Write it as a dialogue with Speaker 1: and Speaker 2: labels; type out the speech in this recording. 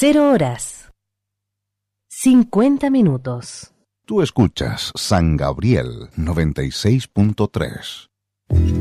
Speaker 1: 0 horas 50 minutos.
Speaker 2: Tú escuchas San Gabriel 96.3.